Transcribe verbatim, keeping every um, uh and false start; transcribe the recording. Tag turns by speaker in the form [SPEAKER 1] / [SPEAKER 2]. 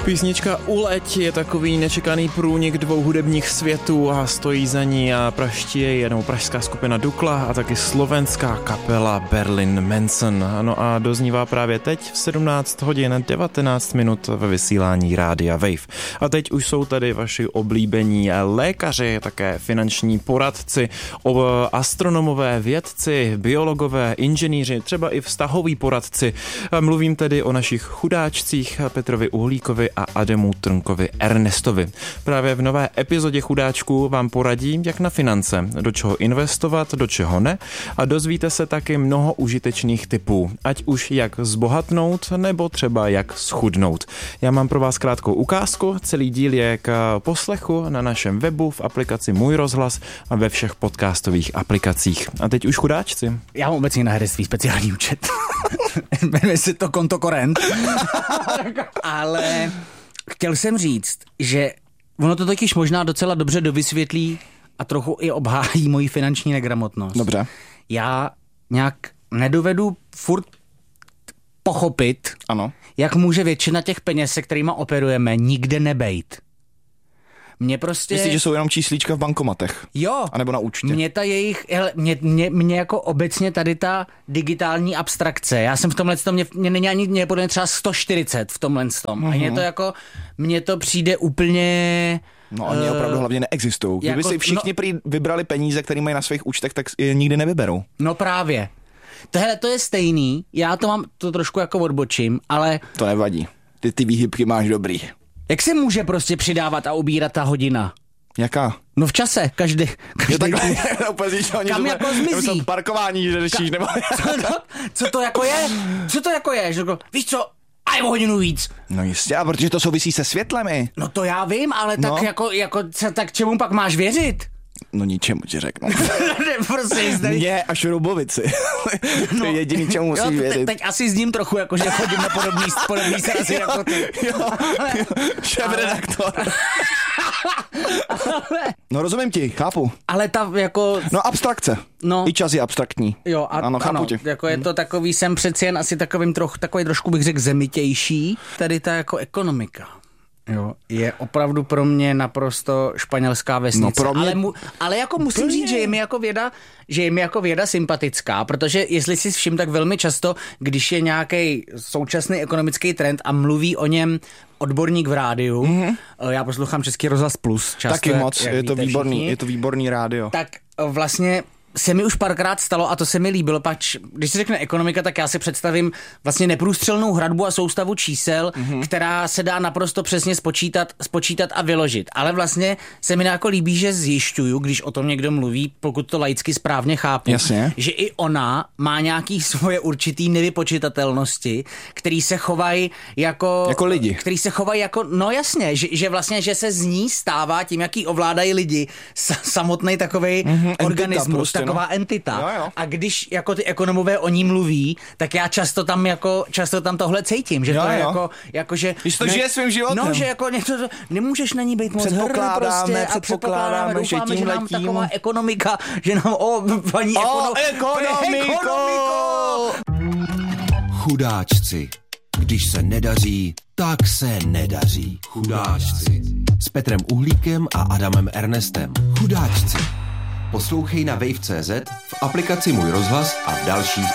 [SPEAKER 1] Písnička Uleť je takový nečekaný průnik dvou hudebních světů a stojí za ní a praští je jenom pražská skupina Dukla a taky slovenská kapela Berlin Manson. No a doznívá právě teď v sedmnáct hodin devatenáct minut ve vysílání Rádia Wave. A teď už jsou tady vaši oblíbení lékaři, také finanční poradci, astronomové, vědci, biologové, inženýři, třeba i vztahoví poradci. Mluvím tedy o našich chudáčcích Petrovi Uhlíkovi a Adamu Trnkovi Ernestovi. Právě v nové epizodě Chudáčků vám poradí, jak na finance, do čeho investovat, do čeho ne a dozvíte se taky mnoho užitečných tipů, ať už jak zbohatnout nebo třeba jak schudnout. Já mám pro vás krátkou ukázku, celý díl je k poslechu na našem webu, v aplikaci Můj rozhlas a ve všech podcastových aplikacích. A teď už chudáčci.
[SPEAKER 2] Já mám obecně na herectví speciální účet. Jmenuje se to konto Korent. Ale chtěl jsem říct, že ono to totiž možná docela dobře dovysvětlí a trochu i obhájí moji finanční negramotnost.
[SPEAKER 3] Dobře.
[SPEAKER 2] Já nějak nedovedu furt pochopit,
[SPEAKER 3] ano,
[SPEAKER 2] jak může většina těch peněz, se kterýma operujeme, nikde nebejt. Mně prostě...
[SPEAKER 3] Myslíš, že jsou jenom číslíčka v bankomatech?
[SPEAKER 2] Jo.
[SPEAKER 3] A nebo na účtě?
[SPEAKER 2] Mě ta jejich, hele, mě, mě, mě jako obecně tady ta digitální abstrakce, já jsem v tomhle tom, mě, mě není ani, mě podle mě třeba sto čtyřicet v tomhle tom. Uh-huh. A mě to jako, mně to přijde úplně...
[SPEAKER 3] No oni uh, opravdu hlavně neexistují. Kdyby
[SPEAKER 2] jako,
[SPEAKER 3] si všichni no, prý vybrali peníze, které mají na svých účtech, tak je nikdy nevyberou.
[SPEAKER 2] No právě. Tohle to je stejný, já to mám, to trošku jako odbočím, ale...
[SPEAKER 3] To nevadí, ty ty výhybky máš dobrý.
[SPEAKER 2] Jak se může prostě přidávat a ubírat ta hodina?
[SPEAKER 3] Jaká?
[SPEAKER 2] No v čase, každý... každý
[SPEAKER 3] takhle, úplně zvíš, oni
[SPEAKER 2] kam
[SPEAKER 3] jsme,
[SPEAKER 2] jako zmizí?
[SPEAKER 3] Parkování, že řešíš, nebo...
[SPEAKER 2] co, to, co to jako je? Co to jako je? Že jako, víš co, a je o hodinu víc.
[SPEAKER 3] No jistě, protože to souvisí se světlemi.
[SPEAKER 2] No to já vím, ale
[SPEAKER 3] no.
[SPEAKER 2] tak jako, jako, tak čemu pak máš věřit?
[SPEAKER 3] No ničemu ti řeknu.
[SPEAKER 2] Prostě
[SPEAKER 3] Mně a šroubovici. To je jediný, čemu musíš
[SPEAKER 2] jo,
[SPEAKER 3] vědět.
[SPEAKER 2] Te, teď asi s ním trochu, jako, že chodím na podobný, podobný srazy jako ty.
[SPEAKER 3] Jo, jo, šéf-redaktor. No rozumím ti, chápu.
[SPEAKER 2] Ale ta jako...
[SPEAKER 3] No abstrakce. No. I čas je abstraktní.
[SPEAKER 2] Jo, a,
[SPEAKER 3] ano, chápu
[SPEAKER 2] ano,
[SPEAKER 3] tě.
[SPEAKER 2] Jako je to takový, jsem přeci jen asi takovým trochu, takový trošku bych řekl zemitější. Tady ta jako ekonomika. Jo, je opravdu pro mě naprosto španělská vesnice.
[SPEAKER 3] No pro mě...
[SPEAKER 2] ale, mu, ale jako musím
[SPEAKER 3] pro
[SPEAKER 2] říct, že je mi jako věda, že je mi jako věda sympatická, protože jestli si všim, tak velmi často, když je nějaký současný ekonomický trend a mluví o něm odborník v rádiu, mm-hmm. já poslouchám Český rozhlas Plus často.
[SPEAKER 3] Taky moc, je to výborný,
[SPEAKER 2] všichni,
[SPEAKER 3] je to výborný rádio.
[SPEAKER 2] Tak vlastně se mi už párkrát stalo a to se mi líbilo, pač, když se řekne ekonomika, tak já si představím vlastně neprůstřelnou hradbu a soustavu čísel, mm-hmm. která se dá naprosto přesně spočítat, spočítat a vyložit. Ale vlastně se mi jako líbí, že zjišťuju, když o tom někdo mluví, pokud to laicky správně chápu,
[SPEAKER 3] jasně,
[SPEAKER 2] že i ona má nějaký svoje určitý nevypočitatelnosti, který se chovají jako...
[SPEAKER 3] Jako lidi.
[SPEAKER 2] Který se chovají jako, no jasně, že, že vlastně, že se z ní stává tím, jaký ovládají lidi, samotný takovej mm-hmm, organismus, prostě, taková no. entita.
[SPEAKER 3] Jo, jo.
[SPEAKER 2] A když jako ty ekonomové o ní mluví, tak já často tam jako, často tam tohle cítím, že
[SPEAKER 3] jo,
[SPEAKER 2] to je
[SPEAKER 3] jo.
[SPEAKER 2] jako, jako, že...
[SPEAKER 3] Když to ne, žije svým životem.
[SPEAKER 2] No, že jako něco, nemůžeš na ní být moc hrd prostě a předpokládáme, doufáme, že nám letím. Taková ekonomika, že nám, o, paní
[SPEAKER 3] o,
[SPEAKER 2] ekono,
[SPEAKER 3] ekonomiko!
[SPEAKER 2] ekonomiko!
[SPEAKER 4] Chudáčci. Když se nedaří, tak se nedaří. Chudáčci. S Petrem Uhlíkem a Adamem Ernestem. Chudáčci. Poslouchej na wave tečka cé zet, v aplikaci Můj rozhlas a v dalších